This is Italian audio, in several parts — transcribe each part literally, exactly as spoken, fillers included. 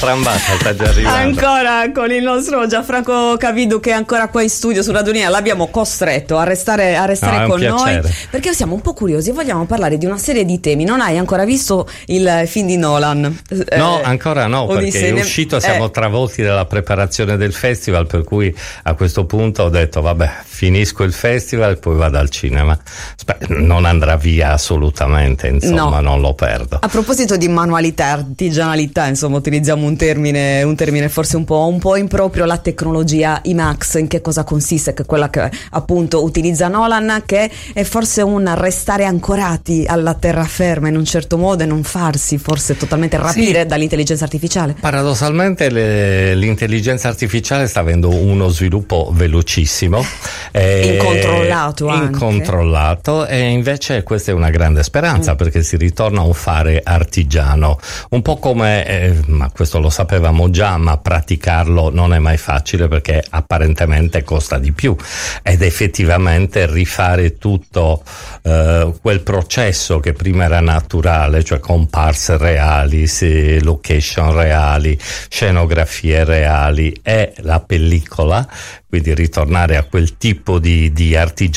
strambata, sta già arrivando. Ancora con il nostro Gianfranco Cavidu, che è ancora qua in studio su Radonia. L'abbiamo costretto a restare, a restare no, con noi, piacere. perché siamo un po' curiosi e vogliamo parlare di una serie di temi. Non hai ancora visto il film di Nolan? No, eh, ancora no, perché è uscito, siamo eh. travolti dalla preparazione del festival, per cui a questo punto ho detto vabbè, finisco il festival e poi vado al cinema. Non andrà via assolutamente, insomma, no. Non lo perdo. A proposito di manualità, artigianalità, insomma, utilizziamo un termine, un termine forse un po', un po' improprio, la tecnologia IMAX. In che cosa consiste? Che è quella che appunto utilizza Nolan, che è forse un restare ancorati alla terraferma in un certo modo e non farsi forse totalmente rapire sì. dall'intelligenza artificiale. Paradossalmente le, l'intelligenza artificiale sta avendo uno sviluppo velocissimo, eh, incontrollato anche. incontrollato e invece questa è una grande speranza, mm. perché si ritorna a un fare artigiano, un po' come eh, ma questo lo sapevamo già, ma praticarlo non è mai facile perché apparentemente costa di più, ed effettivamente rifare tutto eh, quel processo che prima era naturale, cioè comparse reali, sì, location reali, scenografie reali e la pellicola, quindi ritornare a quel tipo di, di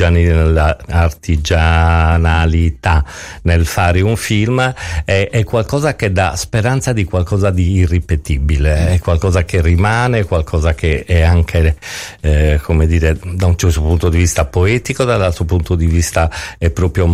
artigianalità nel fare un film è, è qualcosa che dà speranza di qualcosa di irripetibile, è qualcosa che rimane, qualcosa che è anche eh, come dire, da un certo punto di vista poetico, dall'altro punto di vista è proprio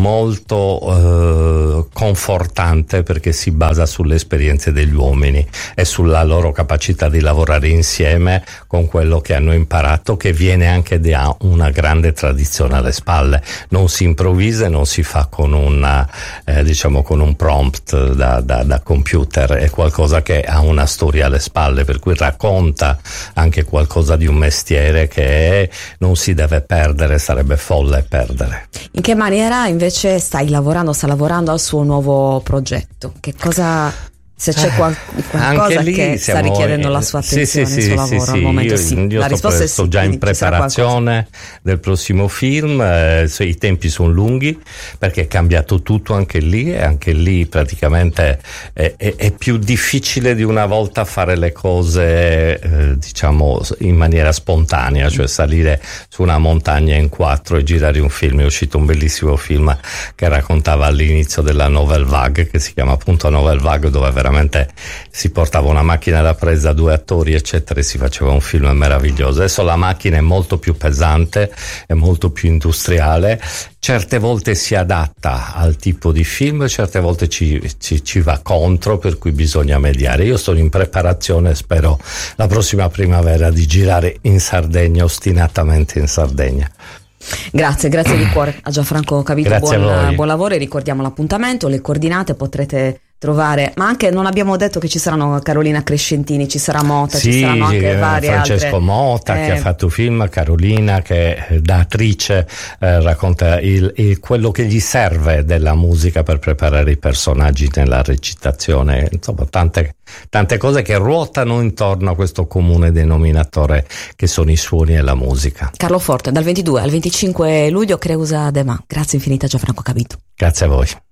molto eh, confortante, perché si basa sulle esperienze degli uomini e sulla loro capacità di lavorare insieme con quello che hanno imparato, che viene anche da una grande tradizione alle spalle. Non si improvvisa e non si fa con una eh, diciamo con un prompt da, da, da computer, è qualcosa che ha una storia alle spalle, per cui racconta anche qualcosa di un mestiere che non si deve perdere, sarebbe folle perdere. In che maniera invece stai lavorando, sta lavorando al suo nuovo progetto? Che cosa... Se c'è qual- qualcosa che sta richiedendo la sua attenzione, sì, sì, il suo sì, lavoro sì, al momento, io, sì. Io la sto, risposta pre- è sì, sto già in preparazione del prossimo film, eh, i tempi sono lunghi perché è cambiato tutto anche lì, e anche lì praticamente è, è, è più difficile di una volta fare le cose eh, diciamo in maniera spontanea, cioè salire su una montagna in quattro e girare un film. È uscito un bellissimo film che raccontava all'inizio della Nouvelle Vague, che si chiama appunto Nouvelle Vague, dove veramente si portava una macchina da presa, due attori eccetera, e si faceva un film meraviglioso. Adesso la macchina è molto più pesante, è molto più industriale, certe volte si adatta al tipo di film, certe volte ci, ci, ci va contro, per cui bisogna mediare. Io sono in preparazione, spero la prossima primavera di girare in Sardegna, ostinatamente in Sardegna. Grazie, grazie di cuore a Gianfranco Cavidu, Grazie buon, buon lavoro, e ricordiamo l'appuntamento, le coordinate potrete trovare, ma anche non abbiamo detto che ci saranno Carolina Crescentini, ci sarà Mota, sì, ci saranno anche eh, varie Francesco altre. Mota eh, che ha fatto film, Carolina che da attrice eh, racconta il, il, quello che gli serve della musica per preparare i personaggi nella recitazione, insomma tante, tante cose che ruotano intorno a questo comune denominatore che sono i suoni e la musica. Carlo Forte, dal ventidue al venticinque luglio, Creusa de Ma. Grazie infinita Gianfranco Cavidu. Grazie a voi.